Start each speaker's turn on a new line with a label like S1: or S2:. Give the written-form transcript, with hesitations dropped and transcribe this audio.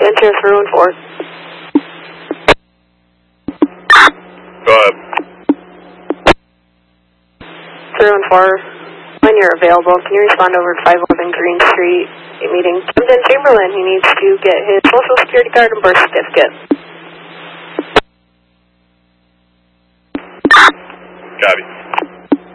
S1: Enter 314.
S2: Go ahead.
S1: 314. When you're available, can you respond over to 511 Green Street, meeting Camden Chamberlain? He needs to get his Social Security card and birth certificate.
S2: Copy.